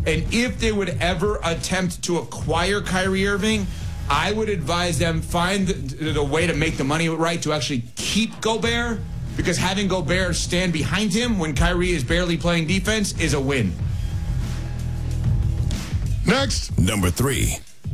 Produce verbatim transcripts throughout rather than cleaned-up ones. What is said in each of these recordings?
And if they would ever attempt to acquire Kyrie Irving, I would advise them find the, the way to make the money right to actually keep Gobert, because having Gobert stand behind him when Kyrie is barely playing defense is a win. Next, number three,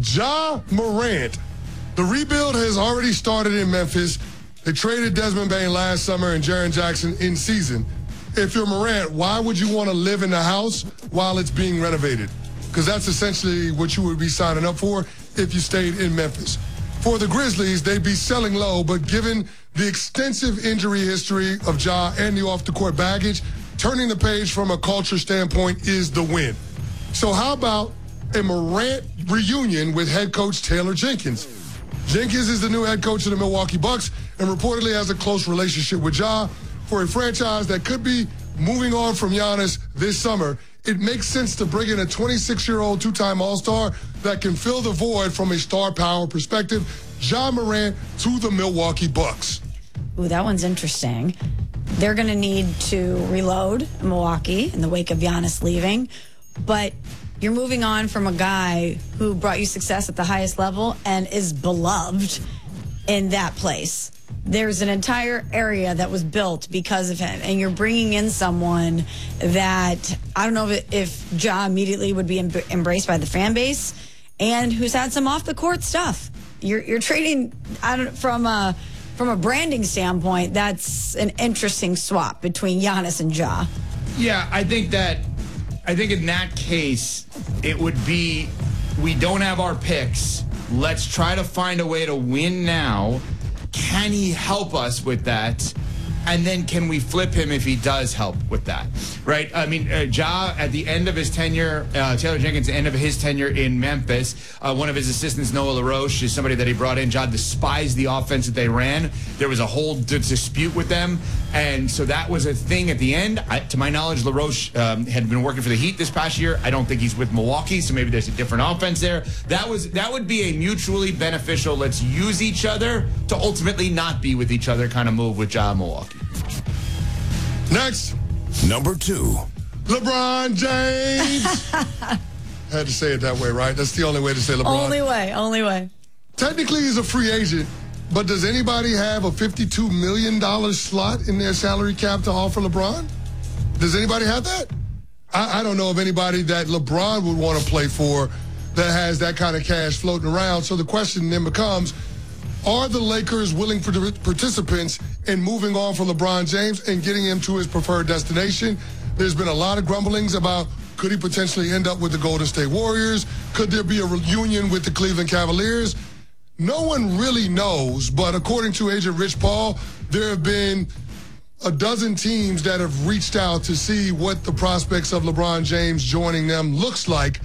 Ja Morant. The rebuild has already started in Memphis. They traded Desmond Bane last summer and Jaren Jackson in season. If you're Morant, why would you want to live in the house while it's being renovated? Because that's essentially what you would be signing up for if you stayed in Memphis. For the Grizzlies, they'd be selling low, but given the extensive injury history of Ja and the off-the-court baggage, turning the page from a culture standpoint is the win. So how about a Morant reunion with head coach Taylor Jenkins? Jenkins is the new head coach of the Milwaukee Bucks and reportedly has a close relationship with Ja. For a franchise that could be moving on from Giannis this summer, it makes sense to bring in a twenty-six-year-old two-time All-Star that can fill the void from a star power perspective. Ja Morant to the Milwaukee Bucks. Ooh, that one's interesting. They're going to need to reload Milwaukee in the wake of Giannis leaving, but you're moving on from a guy who brought you success at the highest level and is beloved in that place. There's an entire area that was built because of him, and you're bringing in someone that I don't know if, if Ja immediately would be em- embraced by the fan base, and who's had some off the court stuff. You're you're trading I don't from a from a branding standpoint. That's an interesting swap between Giannis and Ja. Yeah, I think that I think in that case it would be we don't have our picks. Let's try to find a way to win now. Can he help us with that? And then can we flip him if he does help with that, right? I mean, uh, Ja, at the end of his tenure, uh, Taylor Jenkins, at the end of his tenure in Memphis, uh, one of his assistants, Noah LaRoche, is somebody that he brought in. Ja despised the offense that they ran. There was a whole d- dispute with them. And so that was a thing at the end. I, to my knowledge, LaRoche um, had been working for the Heat this past year. I don't think he's with Milwaukee, so maybe there's a different offense there. That was that would be a mutually beneficial, let's use each other to ultimately not be with each other kind of move with Ja Milwaukee. Next, number two, LeBron James. Had to say it that way, right? That's the only way to say LeBron. Only way, only way. Technically, he's a free agent, but does anybody have a fifty-two million dollars slot in their salary cap to offer LeBron? Does anybody have that? I, I don't know of anybody that LeBron would want to play for that has that kind of cash floating around. So the question then becomes, are the Lakers willing participants in moving on from LeBron James and getting him to his preferred destination? There's been a lot of grumblings about could he potentially end up with the Golden State Warriors? Could there be a reunion with the Cleveland Cavaliers? No one really knows, but according to agent Rich Paul, there have been a dozen teams that have reached out to see what the prospects of LeBron James joining them looks like.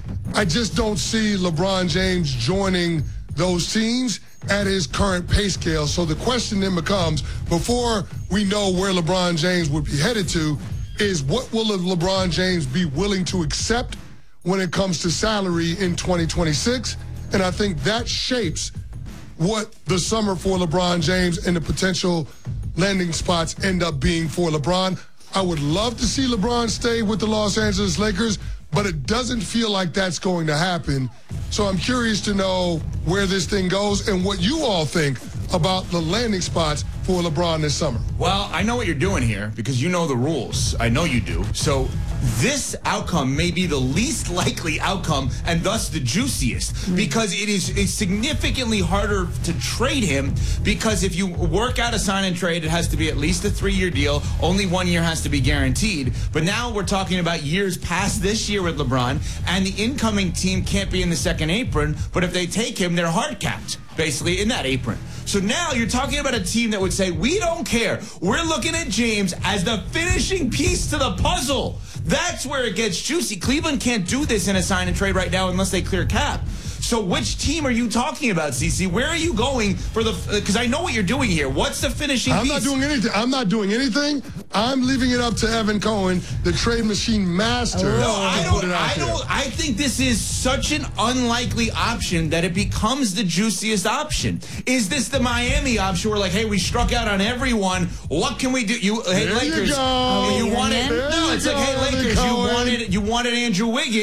I just don't see LeBron James joining those teams at his current pay scale. So the question then becomes, before we know where LeBron James would be headed to, is what will LeBron James be willing to accept when it comes to salary in twenty twenty-six? And I think that shapes what the summer for LeBron James and the potential landing spots end up being for LeBron. I would love to see LeBron stay with the Los Angeles Lakers, but it doesn't feel like that's going to happen. So I'm curious to know where this thing goes and what you all think about the landing spots for LeBron this summer. Well, I know what you're doing here because you know the rules. I know you do. So this outcome may be the least likely outcome and thus the juiciest mm-hmm. because it is it's significantly harder to trade him because if you work out a sign and trade, it has to be at least a three-year deal. Only one year has to be guaranteed. But now we're talking about years past this year with LeBron, and the incoming team can't be in the second apron, but if they take him, they're hard capped, basically, in that apron. So now you're talking about a team that would say, we don't care. We're looking at James as the finishing piece to the puzzle. That's where it gets juicy. Cleveland can't do this in a sign and trade right now unless they clear cap. So which team are you talking about, CeCe? Where are you going for the – because I know what you're doing here. What's the finishing I'm piece? I'm not doing anything. I'm not doing anything. I'm leaving it up to Evan Cohen, the trade machine master. No, I don't. I don't. I think this is such an unlikely option that it becomes the juiciest option. Is this the Miami option? Where like, hey, we struck out on everyone. What can we do? You, hey, there Lakers. You, go. you wanted. There No, you it's go, like, hey, Lakers. You wanted. You wanted Andrew Wiggins.